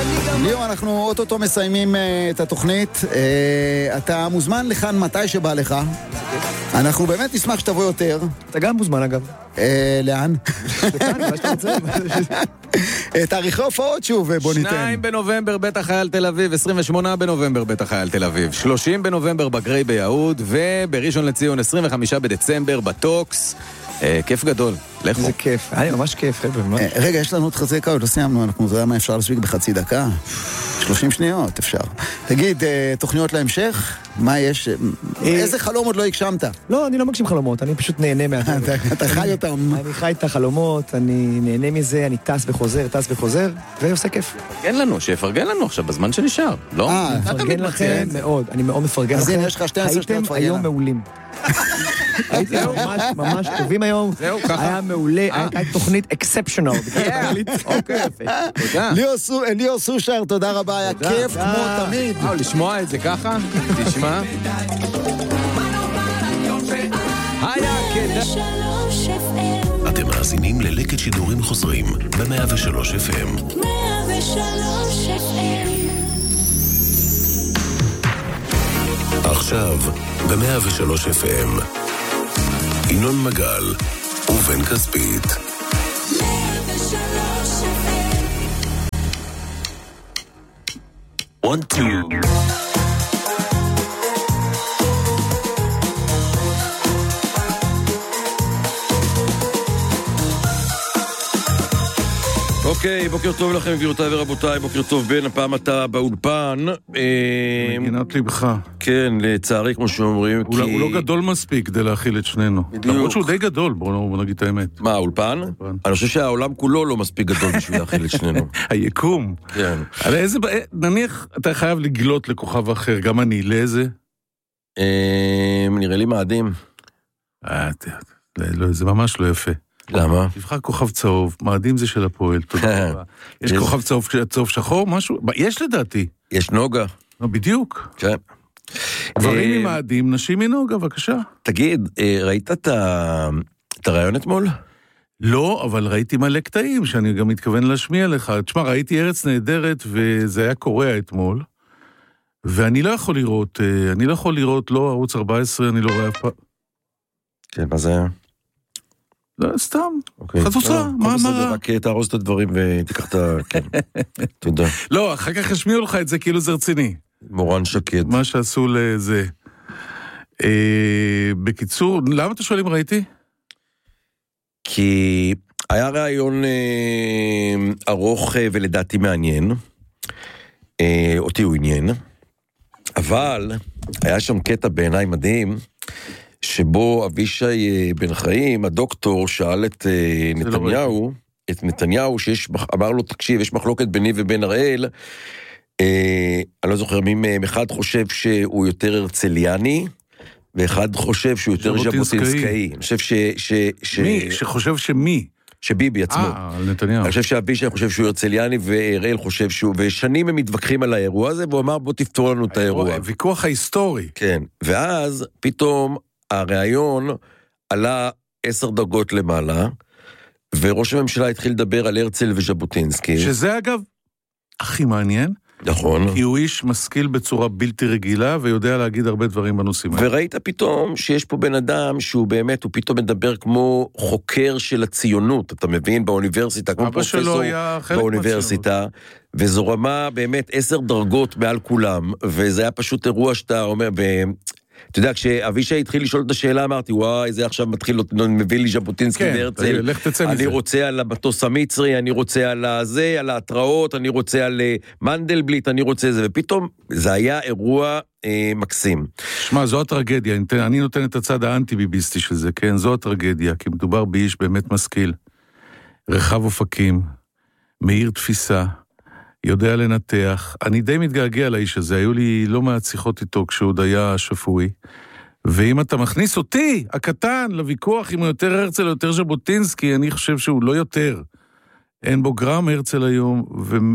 ליאור, אנחנו אוטוטו מסיימים את התוכנית. אתה מוזמן לכאן מתי שבא לך. אנחנו באמת נשמח שתבוא יותר. אתה גם מוזמן אגב. לאן? לכאן, מה שאתה רוצה. תאריכי הופעות שוב, בוא ניתן. 2 בנובמבר בית החייל תל אביב, 28 בנובמבר בית החייל תל אביב, 30 בנובמבר בגרי ביהוד, ובראשון לציון 25 בדצמבר בטוקס. כיף גדול, לכו. זה כיף, היה ממש כיף, חבר'ה. רגע, יש לנו עוד חצי דקה, עוד לא סיימנו, אנחנו נראה מה אפשר להספיק בחצי דקה. 30 שניות אפשר. תגיד, תוכניות להמשך? מה יש? איזה חלום עוד לא הגשמת? לא, אני לא מגשים חלומות, אני פשוט נהנה מהדרך. אתה חי אותם. אני חי את החלומות, אני נהנה מזה, אני טס וחוזר, ועושה כיף. פרגן לנו, שיפרגן לנו עכשיו בזמן שנשאר, לא? מפרגן לכם מאוד, אני מאוד מפרגן לכם. אז הנה, יש לך 12 שניות הייתם היום מעולים. הייתם ממש טובים היום. זהו, ככה. היה מעולה, הייתה תוכנית אקספשיונל. אוקיי, תודה. ליאור סושר, תודה רבה, היה כיף כמו תמיד. לשמוע את זה ככה? תשמע. היה כדאי. אתם מאזינים ללקט שידורים חוזרים ב-103 FM. 103 FM. עכשיו ב-103 FM. ינון מגל ובן כספית. 103 FM. 1, 2. אוקיי, בוקר טוב לכם גבירותיי ורבותיי, בוקר טוב בן, הפעם אתה באולפן. מגינת לבך. כן, לצערי כמו שאומרים. הוא לא גדול מספיק כדי להכיל את שנינו. למרות שהוא די גדול, בואו נגיד את האמת. מה, האולפן? אני חושב שהעולם כולו לא מספיק גדול בשביל להכיל את שנינו. היקום. כן. נניח אתה חייב לגלות לכוכב אחר, גם אני, לאיזה? נראה לי מאדים. זה ממש לא יפה. למה? תבחר כוכב צהוב, מאדים זה של הפועל, תודה רבה. יש כוכב צהוב שחור, משהו? יש לדעתי. יש נוגה. בדיוק. כן. גברים עם מאדים, נשים מנוגה, בבקשה. תגיד, ראית את הרעיון אתמול? לא, אבל ראיתי מלא קטעים שאני גם מתכוון להשמיע לך. תשמע, ראיתי ארץ נהדרת וזה היה קורע אתמול, ואני לא יכול לראות, לא ערוץ 14, אני לא רואה אף פעם. כן, מה זה היה? לא, סתם, חצוצה, מה? רק תארוז את הדברים ותיקח את ה... כן, תודה. לא, אחר כך השמיעו לך את זה כאילו זה רציני. מורן שקד. מה שעשו לזה. בקיצור, למה אתה שואל אם ראיתי? כי היה רעיון ארוך ולדעתי מעניין. אותי הוא עניין. אבל היה שם קטע בעיניי מדהים, שבו אבישי בן חיים, הדוקטור, שאל את נתניהו, אמר לו, תקשיב, יש מחלוקת ביני ובין הראל, אני לא זוכר, אחד חושב שהוא יותר הרצליאני, ואחד חושב שהוא יותר ז'בוטינסקאי. אני חושב מי? שחושב שמי? שביבי עצמו. נתניהו. אני חושב שאבישי חושב שהוא הרצליאני, והראל חושב שהוא, ושנים הם מתווכחים על האירוע הזה, והוא אמר, בוא תפתור לנו את האירוע. ויכוח ההיסטורי. כן, ואז פתאום הרעיון עלה 10 דרגות למעלה, וראש הממשלה התחיל לדבר על הרצל וז'בוטינסקי. שזה אגב הכי מעניין. נכון. כי הוא איש משכיל בצורה בלתי רגילה, ויודע להגיד הרבה דברים בנושאים האלה. וראית פתאום שיש פה בן אדם שהוא באמת, הוא פתאום מדבר כמו חוקר של הציונות, אתה מבין, באוניברסיטה, כמו פרופסור באוניברסיטה, וזו רמה באמת 10 דרגות מעל כולם, וזה היה פשוט אירוע שאתה אומר, אתה יודע, כשאבישי התחיל לשאול את השאלה, אמרתי, וואי, זה עכשיו מתחיל, מביא לי ז'בוטינסקי והרצל, אני רוצה על המטוס המצרי, אני רוצה על זה, על ההתראות, אני רוצה על מנדלבליט, אני רוצה זה, ופתאום זה היה אירוע מקסים. שמע, זו הטרגדיה, אני נותן את הצד האנטי-ביביסטי של זה, כן, זו הטרגדיה, כי מדובר באיש באמת משכיל, רחב אופקים, מאיר תפיסה, יודע לנתח. אני די מתגעגע לאיש הזה, היו לי לא מעט שיחות איתו כשהוא עוד היה שפוי, ואם אתה מכניס אותי, הקטן, לוויכוח אם הוא יותר הרצל או יותר ז'בוטינסקי, אני חושב שהוא לא יותר. אין בו גרם הרצל היום,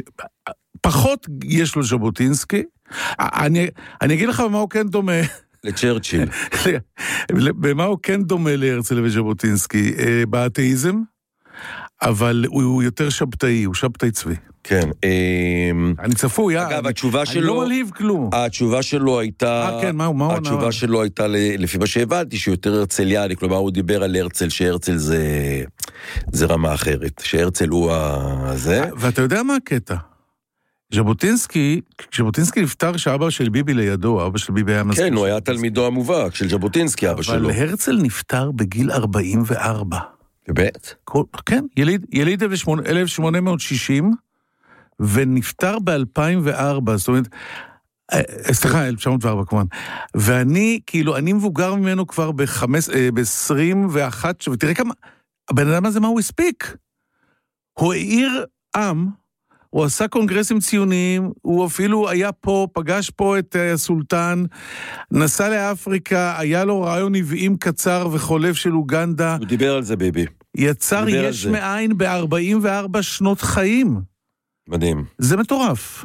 ופחות יש לו ז'בוטינסקי. אני אגיד לך במה הוא כן דומה. לצ'רצ'יל. במה הוא כן דומה להרצל וז'בוטינסקי? באתאיזם. אבל הוא יותר שבתאי, הוא שבתאי צבי. כן. אני צפוי, אגב, התשובה שלו... אני לא מלהיב כלום. התשובה שלו הייתה... כן, מה התשובה שלו הייתה, לפי מה שהבנתי, שהוא יותר הרצליאני, כלומר, הוא דיבר על הרצל, שהרצל זה רמה אחרת, שהרצל הוא הזה. ואתה יודע מה הקטע? ז'בוטינסקי נפטר שאבא של ביבי לידו, אבא של ביבי היה מזכיר. כן, הוא היה תלמידו המובהק של ז'בוטינסקי, אבא שלו. אבל הרצל נפטר בגיל 44. באמת? כן, יליד 1860, ונפטר ב-2004, זאת אומרת, סליחה, 1904 כמובן, ואני, כאילו, אני מבוגר ממנו כבר ב-21, ותראה כמה, הבן אדם הזה מה הוא הספיק? הוא העיר עם, הוא עשה קונגרסים ציוניים, הוא אפילו היה פה, פגש פה את הסולטן, נסע לאפריקה, היה לו רעיון נביאים קצר וחולף של אוגנדה. הוא דיבר על זה, ביבי. יצר יש מאין ב-44 שנות חיים. מדהים. זה מטורף.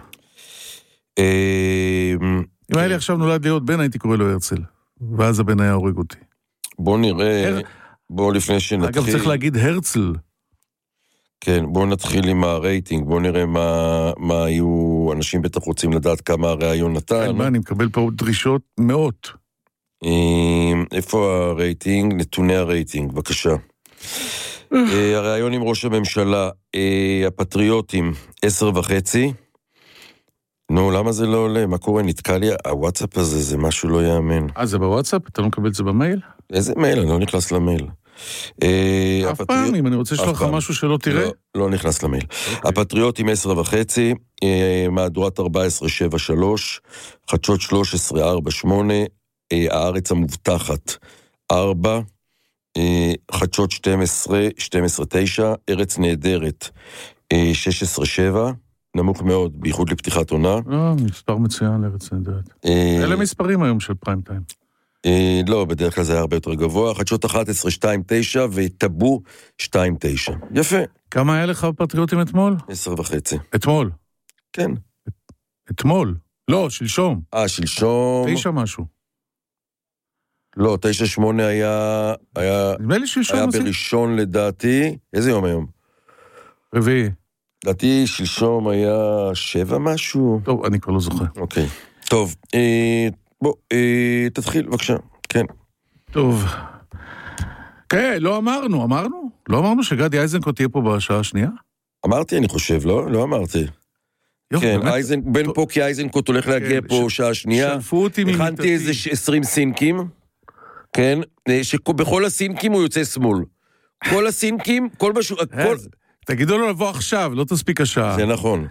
אם היה לי עכשיו נולד להיות בן, הייתי קורא לו הרצל. ואז הבן היה הורג אותי. בוא נראה, בוא לפני שנתחיל. אגב, צריך להגיד הרצל. כן, בואו נתחיל עם הרייטינג, בואו נראה מה היו, אנשים בטח רוצים לדעת כמה הרעיון נתן. אני מקבל פה דרישות מאות. איפה הרייטינג? נתוני הרייטינג, בבקשה. הרעיון עם ראש הממשלה, הפטריוטים, 10.5. נו, למה זה לא עולה? מה קורה? נתקע לי, הוואטסאפ הזה, זה משהו לא יאמן. זה בוואטסאפ? אתה לא מקבל את זה במייל? איזה מייל? אני לא נכנס למייל. אף פעם, אם אני רוצה לשלוח לך משהו שלא תראה. לא נכנס למייל. הפטריוטים 10.5, מהדורת 14.73, חדשות 13.48, הארץ המובטחת 4, חדשות 12.9, ארץ נהדרת 16.7, נמוך מאוד, בייחוד לפתיחת עונה. מספר מצוין לארץ נהדרת. אלה מספרים היום של פריים טיים. לא, בדרך כלל זה היה הרבה יותר גבוה, חדשות 11.29 וטאבו 2.9. יפה. כמה היה לך בפטריוטים אתמול? 10.5. אתמול? כן. אתמול? לא, שלשום. שלשום. 9 משהו. לא, 9.8 היה נדמה לי שלשום. היה בראשון לדעתי. איזה יום היום? רביעי. לדעתי שלשום היה 7 משהו. טוב, אני כבר לא זוכר. אוקיי. טוב, בוא, תתחיל, בבקשה. כן. טוב. כן, לא אמרנו. לא אמרנו שגדי איזנקוט תהיה פה בשעה השנייה? אמרתי, אני חושב, לא אמרתי. כן, בן פה כי איזנקוט הולך להגיע פה שעה שנייה. שלפו אותי ממיטתי. הכנתי איזה 20 סינקים, כן, שבכל הסינקים הוא יוצא שמאל. כל הסינקים, כל משהו, תגידו לו לבוא עכשיו, לא תספיק השעה. זה נכון.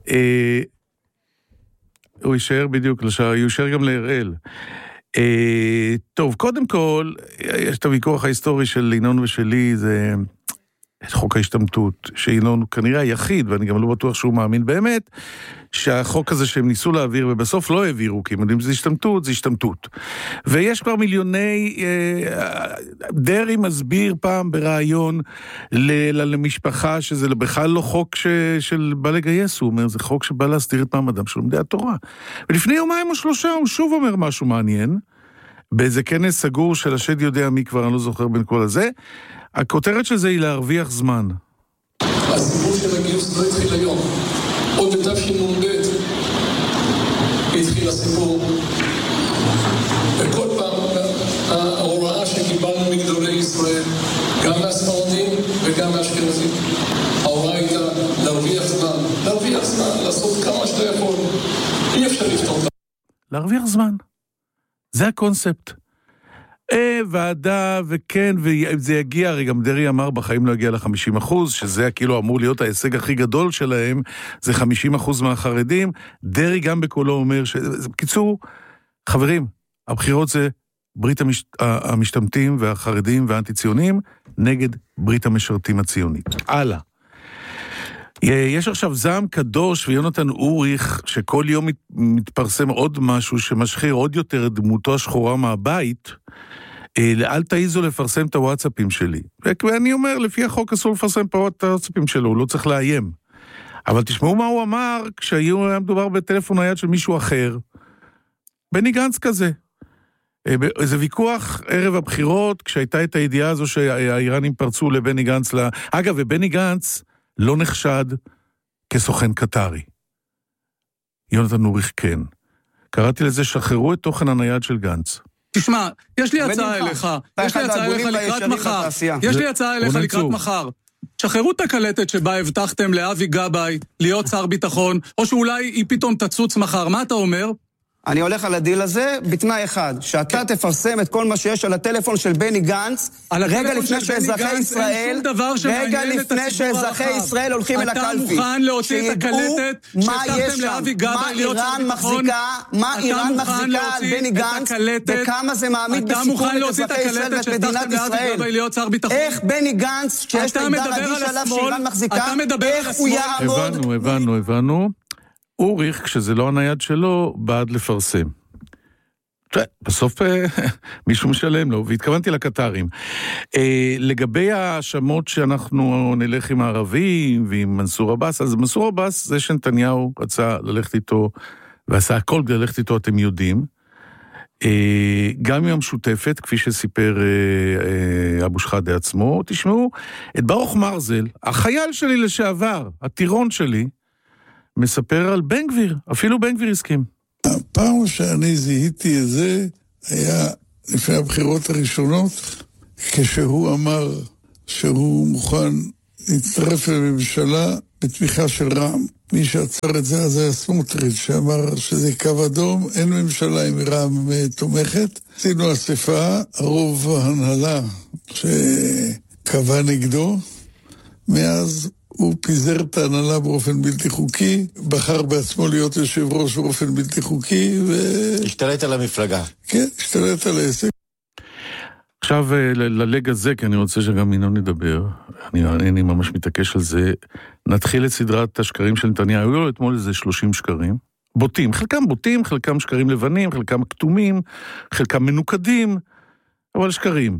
הוא יישאר בדיוק לשעה, הוא יישאר גם להראל. טוב, קודם כל, יש את הוויכוח ההיסטורי של אינון ושלי, זה את חוק ההשתמטות, שאינון הוא כנראה היחיד, ואני גם לא בטוח שהוא מאמין באמת, שהחוק הזה שהם ניסו להעביר, ובסוף לא העבירו, כי הם יודעים שזה השתמטות, זה השתמטות. ויש כבר מיליוני, דרי מסביר פעם ברעיון למשפחה, שזה בכלל לא חוק של בא לגייס, הוא אומר, זה חוק שבא להסתיר את מעמדם של לומדי התורה. ולפני יומיים או 3, הוא שוב אומר משהו מעניין, באיזה כנס סגור של השד יודע מי כבר, אני לא זוכר בין כל הזה, הכותרת של זה היא להרוויח זמן. הסיפור של הגיוס לא התחיל היום. עוד בתשנ"ב התחיל הסיפור. וכל פעם ההוראה שקיבלנו מגדולי ישראל, גם מהספרדים וגם מהאשכנזים, ההוראה הייתה להרוויח זמן, לעשות כמה שאתה יכול. אי אפשר לפתור. להרוויח זמן. זה הקונספט. ועדה, וכן, וזה יגיע, הרי גם דרי אמר, בחיים לא יגיע ל-50%, שזה כאילו אמור להיות ההישג הכי גדול שלהם, זה 50% מהחרדים, דרי גם בקולו אומר, בקיצור, חברים, הבחירות זה ברית המשתמטים והחרדים והאנטי-ציונים, נגד ברית המשרתים הציונית. הלאה. יש עכשיו זעם קדוש ויונתן אוריך, שכל יום מתפרסם עוד משהו שמשחיר עוד יותר את דמותו השחורה מהבית, אל תעיזו לפרסם את הוואטסאפים שלי. ואני אומר, לפי החוק אסור לפרסם את הוואטסאפים שלו, הוא לא צריך לאיים. אבל תשמעו מה הוא אמר, כשהיה מדובר בטלפון היד של מישהו אחר, בני גנץ כזה. איזה ויכוח ערב הבחירות, כשהייתה את הידיעה הזו שהאיראנים פרצו לבני גנץ, אגב, ובני גנץ לא נחשד כסוכן קטרי. יונתן נוריך כן. קראתי לזה, שחררו את תוכן הנייד של גנץ. תשמע, יש לי הצעה אליך. יש לי הצעה אליך לקראת מחר. יש לי הצעה אליך לקראת מחר. שחררו את הקלטת שבה הבטחתם לאבי גבאי להיות שר ביטחון, או שאולי היא פתאום תצוץ מחר. מה אתה אומר? אני הולך על הדיל הזה בתנאי אחד, שאתה תפרסם את כל מה שיש על הטלפון של בני גנץ, רגע לפני שאזרחי ישראל, הולכים אל הקלפי. אתה מוכן להוציא את הקלטת שהבטחתם לאבי גבאי להיות שר ביטחון? מה איראן מחזיקה על בני גנץ, וכמה זה מעמיד בסיכון את אזרחי ישראל ואת מדינת ישראל. איך בני גנץ, שיש לו מידע רגיש עליו שאיראן מחזיקה, איך הוא יעמוד? הבנו. אוריך, כשזה לא הנייד שלו, בעד לפרסם. בסוף מישהו משלם לו, והתכוונתי לקטרים. לגבי השמות שאנחנו נלך עם הערבים ועם מנסור עבאס, אז מנסור עבאס זה שנתניהו רצה ללכת איתו, ועשה הכל כדי ללכת איתו, אתם יודעים. גם עם המשותפת, כפי שסיפר אבו שחאדה עצמו, תשמעו, את ברוך מרזל, החייל שלי לשעבר, הטירון שלי, מספר על בן גביר, אפילו בן גביר הסכים. הפעם שאני זיהיתי את זה, היה לפני הבחירות הראשונות, כשהוא אמר שהוא מוכן להצטרף לממשלה בתמיכה של רע"מ. מי שעצר את זה אז היה סמוטריץ', שאמר שזה קו אדום, אין ממשלה עם רע"מ תומכת. עשינו אספה, הרוב ההנהלה שקבע נגדו, מאז הוא פיזר את ההנהלה באופן בלתי חוקי, בחר בעצמו להיות יושב ראש באופן בלתי חוקי, השתלט על המפלגה. כן, השתלט על העסק. עכשיו ללג הזה, כי אני רוצה שגם ינון נדבר, אני ממש מתעקש על זה, נתחיל את סדרת השקרים של נתניהו, היו לו אתמול איזה 30 שקרים, בוטים, חלקם שקרים לבנים, חלקם כתומים, חלקם מנוקדים, אבל שקרים.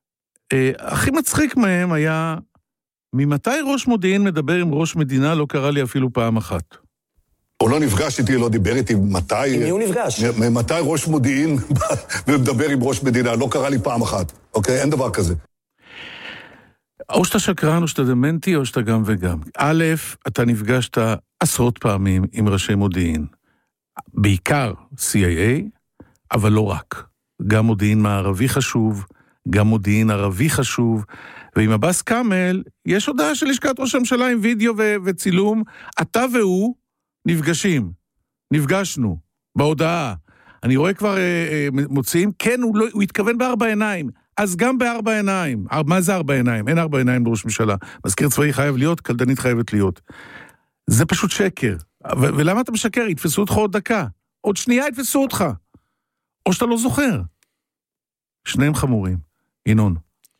הכי מצחיק מהם היה, ממתי ראש מודיעין מדבר עם ראש מדינה לא קרה לי אפילו פעם אחת. הוא לא נפגש איתי, לא דיבר איתי, מתי... עם מי הוא נפגש? מתי ראש מודיעין ומדבר עם ראש מדינה, לא קרה לי פעם אחת, אוקיי? אין דבר כזה. או שאתה שקרן, או שאתה דמנטי, או שאתה גם וגם. א', אתה נפגשת עשרות פעמים עם ראשי מודיעין. בעיקר CIA, אבל לא רק. גם מודיעין מערבי חשוב, גם מודיעין ערבי חשוב, ועם עבאס קאמל, יש הודעה של לשכת ראש הממשלה עם וידאו וצילום, אתה והוא נפגשים, נפגשנו, בהודעה. אני רואה כבר מוציאים, כן, הוא התכוון בארבע עיניים, אז גם בארבע עיניים. מה זה ארבע עיניים? אין ארבע עיניים בראש ממשלה. מזכיר צבאי חייב להיות, קלדנית חייבת להיות. זה פשוט שקר. ולמה אתה משקר? יתפסו אותך עוד דקה. עוד שנייה יתפסו אותך. או שאתה לא זוכר. שניהם חמורים. ינון.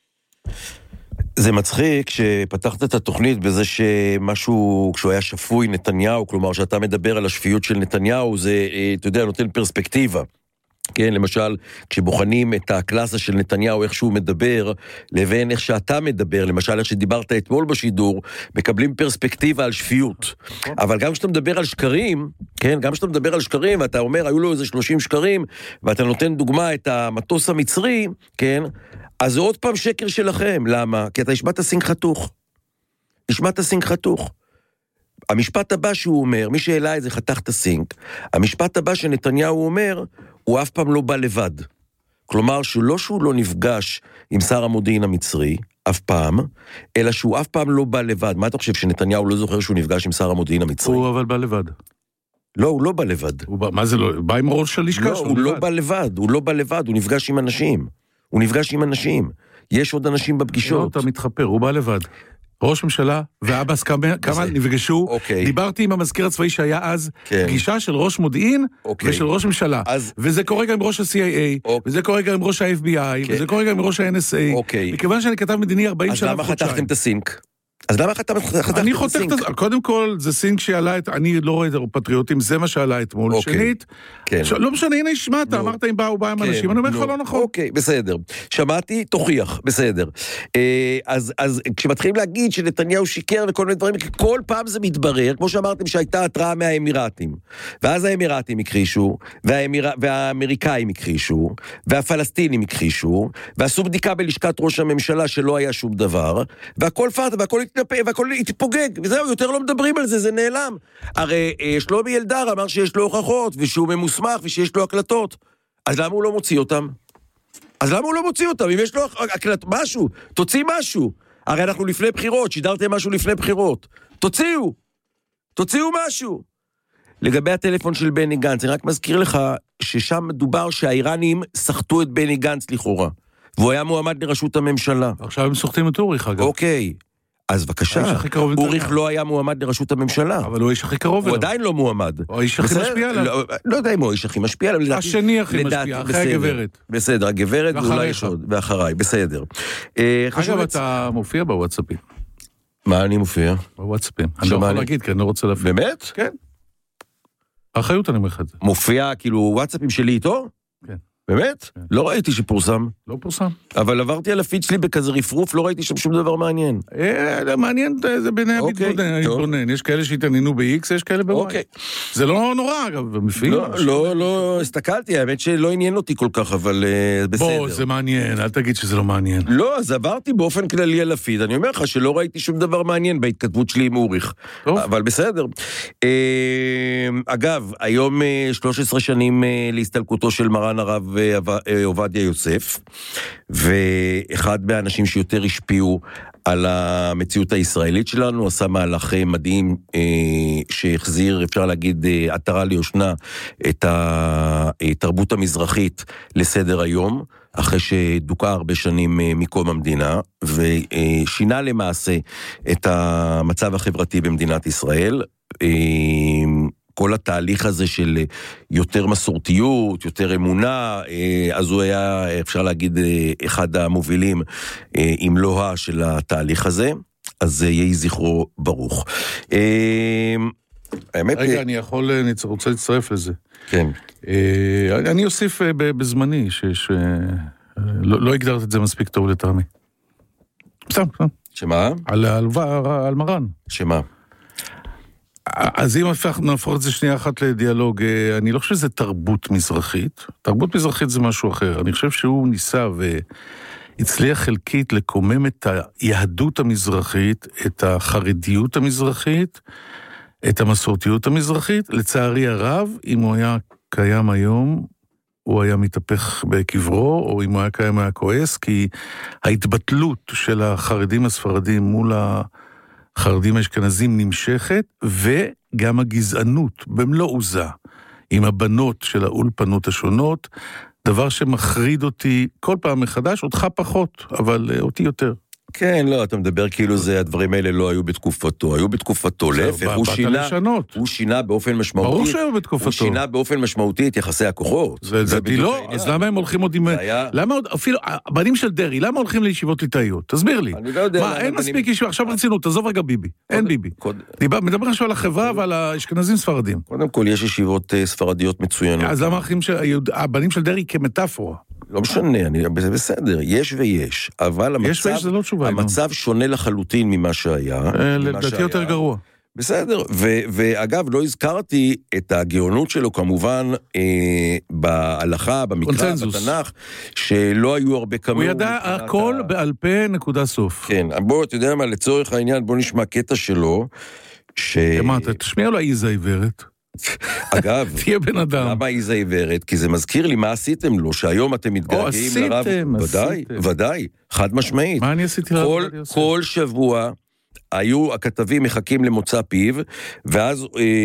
זה מצחיק שפתחת את התוכנית בזה שמשהו, כשהוא היה שפוי נתניהו, כלומר שאתה מדבר על השפיות של נתניהו, זה, אתה יודע, נותן פרספקטיבה. כן, למשל, כשבוחנים את הקלאסה של נתניהו, איך שהוא מדבר, לבין איך שאתה מדבר, למשל, איך שדיברת אתמול בשידור, מקבלים פרספקטיבה על שפיות. אבל גם כשאתה מדבר על שקרים, כן, גם כשאתה מדבר על שקרים, ואתה אומר, היו לו איזה 30 שקרים, ואתה נותן דוגמה את המטוס המצרי, כן, אז זה עוד פעם שקר שלכם. למה? כי אתה השמעת סינק חתוך. השמעת סינק חתוך. המשפט הבא שהוא אומר, מי שאלה את זה חתך את הסינק, המשפט הבא שנתניהו אומר, הוא אף פעם לא בא לבד. כלומר, שהוא לא נפגש עם שר המודיעין המצרי, אף פעם, אלא שהוא אף פעם לא בא לבד. מה אתה חושב, שנתניהו לא זוכר שהוא נפגש עם שר המודיעין המצרי? הוא אבל בא לבד. לא, הוא לא בא לבד. מה זה לא? בא עם ראש של לשכה? לא, הוא לא בא לבד, הוא לא בא לבד, הוא נפגש עם אנשים. הוא נפגש עם אנשים. יש עוד אנשים בפגישות. לא, אתה מתחפר, הוא בא לבד. ראש ממשלה ואבאס כמה נפגשו, דיברתי עם המזכיר הצבאי שהיה אז, פגישה של ראש מודיעין ושל ראש ממשלה, וזה קורה גם עם ראש ה-CIA, וזה קורה גם עם ראש ה-FBI, וזה קורה גם עם ראש ה-NSA, מכיוון שאני כתב מדיני 40 שנה אז למה חתכתם את הסינק? אז למה אתה חתכת אני חותך את זה, קודם כל, זה סינק שעלה את, אני לא רואה את פטריוטים, זה מה שעלה אתמול. שנית, לא משנה, הנה שמעת, אמרת אם באו עם אנשים, אני אומר לך לא נכון. אוקיי, בסדר. שמעתי, תוכיח, בסדר. אז כשמתחילים להגיד שנתניהו שיקר וכל מיני דברים, כל פעם זה מתברר, כמו שאמרתם שהייתה התראה מהאמירתים, ואז האמירתים הכחישו, והאמריקאים הכחישו, והפלסטינים הכחישו, ועשו בדיקה בלשכת ראש הממשלה שלא היה שום דבר, והכל פרט, והכל התפוגג, וזהו, יותר לא מדברים על זה, זה נעלם. הרי שלומי אלדר אמר שיש לו הוכחות, ושהוא ממוסמך, ושיש לו הקלטות. אז למה הוא לא מוציא אותם? אם יש לו משהו, תוציא משהו. הרי אנחנו לפני בחירות, שידרתם משהו לפני בחירות. תוציאו משהו. לגבי הטלפון של בני גנץ, אני רק מזכיר לך ששם מדובר שהאיראנים סחטו את בני גנץ לכאורה, והוא היה מועמד לראשות הממשלה. עכשיו הם סוחטים את אוריך, אגב. אוקיי. אז בבקשה, אוריך לא היה מועמד לראשות הממשלה. אבל הוא האיש הכי קרוב אליו. הוא עדיין לא מועמד. הוא האיש הכי משפיע עליו. לא יודע אם הוא האיש הכי משפיע עליו. השני הכי משפיע, אחרי הגברת. בסדר, הגברת ואולי יש עוד, ואחריי, בסדר. אגב, אתה מופיע בוואטסאפים. מה אני מופיע? בוואטסאפים. אני לא יכול להגיד, כי אני לא רוצה להפעיל. באמת? כן. האחריות אני אומר לך את זה. מופיע, כאילו, וואטסאפים שלי איתו? כן. באמת? לא ראיתי שפורסם. לא פורסם. אבל עברתי על הפיד שלי בכזה רפרוף, לא ראיתי שם שום דבר מעניין. מעניין, זה בעיני המתבונן. יש כאלה שהתעניינו ב-X, יש כאלה ב-Y. זה לא נורא, אגב, במפעיל. לא, הסתכלתי, האמת שלא עניין אותי כל כך, אבל בסדר. בוא, זה מעניין, אל תגיד שזה לא מעניין. לא, אז עברתי באופן כללי על הפיד, אני אומר לך שלא ראיתי שום דבר מעניין בהתכתבות שלי עם אוריך. אבל בסדר. אגב, היום 13 שנים להסתלקותו של מרן הרב עובדיה יוסף, ואחד מהאנשים שיותר השפיעו על המציאות הישראלית שלנו, עשה מהלך מדהים שהחזיר, אפשר להגיד, עטרה ליושנה את התרבות המזרחית לסדר היום, אחרי שדוקה הרבה שנים מקום המדינה, ושינה למעשה את המצב החברתי במדינת ישראל. כל התהליך הזה של יותר מסורתיות, יותר אמונה, אז הוא היה, אפשר להגיד, אחד המובילים, אם לא של התהליך הזה, אז יהי זכרו ברוך. רגע, אני רוצה להצטרף לזה. כן. אני אוסיף בזמני, לא הגדרת את זה מספיק טוב לטעמי. בסדר. שמה? על מרן. שמה? אז אם נהפוך את זה שנייה אחת לדיאלוג, אני לא חושב שזה תרבות מזרחית. תרבות מזרחית זה משהו אחר. אני חושב שהוא ניסה והצליח חלקית לקומם את היהדות המזרחית, את החרדיות המזרחית, את המסורתיות המזרחית. לצערי הרב, אם הוא היה קיים היום, הוא היה מתהפך בקברו, או אם הוא היה קיים היה כועס, כי ההתבטלות של החרדים הספרדים מול החרדים האשכנזים נמשכת, וגם הגזענות במלוא עוזה, עם הבנות של האולפנות השונות, דבר שמחריד אותי כל פעם מחדש, אותך פחות, אבל אותי יותר. כן, לא, אתה מדבר כאילו זה, הדברים האלה לא היו בתקופתו, היו בתקופתו, להפך, הוא שינה באופן משמעותי. ברור שהיו בתקופתו. הוא שינה באופן משמעותי את יחסי הכוחות. זה לא, אז למה הם הולכים עוד עם... למה עוד, אפילו, הבנים של דרי, למה הולכים לישיבות ליטאיות? תסביר לי. אני לא יודע. מה, אין מספיק ישיבה, עכשיו רצינות, תעזוב רגע ביבי. אין ביבי. מדבר עכשיו על החברה ועל האשכנזים ספרדים. קודם כל, יש ישיבות ספרדיות מצוינות. אז למה הבנים של דרי כמטאפורה? לא משנה, זה בסדר, יש ויש, אבל המצב שונה לחלוטין ממה שהיה. לדעתי יותר גרוע. בסדר, ואגב, לא הזכרתי את הגאונות שלו, כמובן, בהלכה, במקרא, בתנ"ך, שלא היו הרבה כמוהו. הוא ידע הכל בעל פה, נקודה סוף. כן, בוא, אתה יודע מה, לצורך העניין, בוא נשמע קטע שלו, מה, אתה תשמיע לו איזה עיוורת? אגב, תהיה בן אדם. למה איזה עיוורת? כי זה מזכיר לי מה עשיתם לו, שהיום אתם מתגעגעים לרב. ודאי, חד משמעית. מה אני עשיתי לרב? כל שבוע היו הכתבים מחכים למוצא פיו, ואז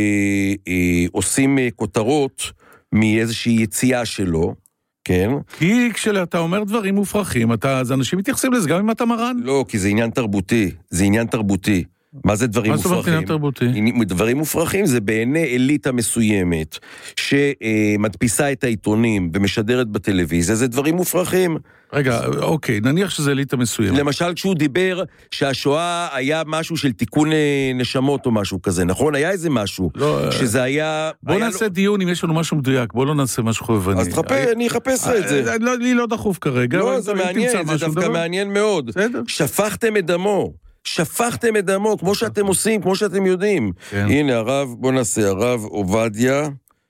עושים כותרות מאיזושהי יציאה שלו, כן? כי כשאתה אומר דברים מופרכים, אז אנשים מתייחסים לזה, גם אם אתה מרן. לא, כי זה עניין תרבותי, מה זה דברים מופרכים? מה זאת אומרת עניין תרבותי? דברים מופרכים זה בעיני אליטה מסוימת, שמדפיסה את העיתונים ומשדרת בטלוויזיה, זה דברים מופרכים. רגע, אוקיי, נניח שזה אליטה מסוימת. למשל כשהוא דיבר שהשואה היה משהו של תיקון נשמות או משהו כזה, נכון? היה איזה משהו, שזה היה... בוא נעשה דיון אם יש לנו משהו מדויק, בוא לא נעשה משהו חובבני. אז אני אחפש את זה. לי לא דחוף כרגע. לא, זה מעניין, זה דווקא מעניין מאוד. שפכתם את דמו. שפכתם את דמו, כמו שאתם עושים, כמו שאתם יודעים. הנה הרב, בוא נעשה, הרב עובדיה,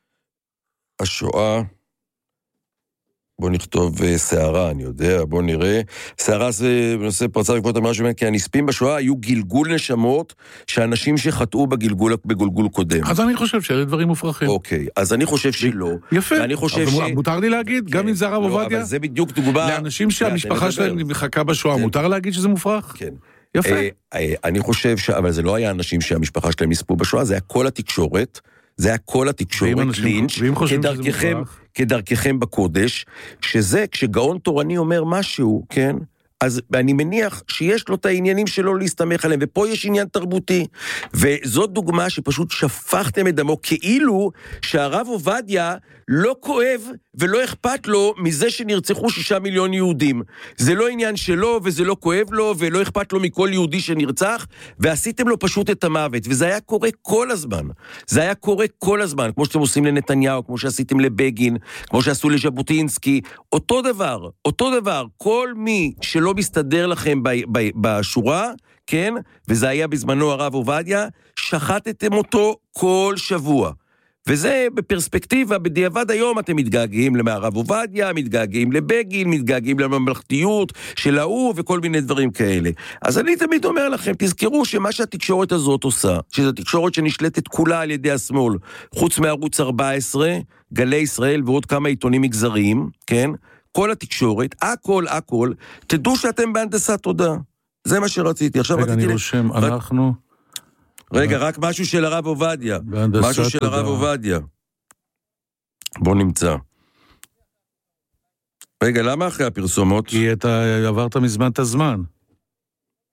השואה, בוא נכתוב שערה, אני יודע, בוא נראה. שערה זה בנושא פרצה בעקבות אמרה שאומרת, כי הנספים בשואה היו גלגול נשמות, שאנשים שחטאו בגלגול קודם. אז אני חושב שאלה דברים מופרכים. אוקיי, אז אני חושב שלא. יפה, מותר לי להגיד, גם אם זה הרב עובדיה. אבל זה בדיוק דוגמה. לאנשים שהמשפחה שלהם מחכה בשואה, מותר להגיד שזה מופרך? כן. יפה. אני חושב אבל זה לא היה אנשים שהמשפחה שלהם נספו בשואה, זה היה כל התקשורת, זה היה כל התקשורת, לינץ', כדרככם בקודש, שזה כשגאון תורני אומר משהו, כן? אז אני מניח שיש לו את העניינים שלו להסתמך עליהם, ופה יש עניין תרבותי, וזאת דוגמה שפשוט שפכתם את דמו, כאילו שהרב עובדיה לא כואב ולא אכפת לו מזה שנרצחו 6 מיליון יהודים. זה לא עניין שלו וזה לא כואב לו ולא אכפת לו מכל יהודי שנרצח, ועשיתם לו פשוט את המוות, וזה היה קורה כל הזמן. זה היה קורה כל הזמן, כמו שאתם עושים לנתניהו, כמו שעשיתם לבגין, כמו שעשו לז'בוטינסקי, אותו דבר, כל מי שלא מסתדר לכם בשורה, כן, וזה היה בזמנו הרב עובדיה, שחטתם אותו כל שבוע. וזה בפרספקטיבה, בדיעבד היום אתם מתגעגעים למערב עובדיה, מתגעגעים לבגין, מתגעגעים לממלכתיות של ההוא וכל מיני דברים כאלה. אז אני תמיד אומר לכם, תזכרו שמה שהתקשורת הזאת עושה, שזו תקשורת שנשלטת כולה על ידי השמאל, חוץ מערוץ 14, גלי ישראל ועוד כמה עיתונים מגזריים, כן? כל התקשורת, הכל, תדעו שאתם בהנדסת תודעה. זה מה שרציתי. עכשיו רגע, אני רושם, אנחנו... רגע, רק משהו של הרב עובדיה. משהו של הרב עובדיה. בוא נמצא. רגע, למה אחרי הפרסומות? כי אתה עברת מזמן את הזמן.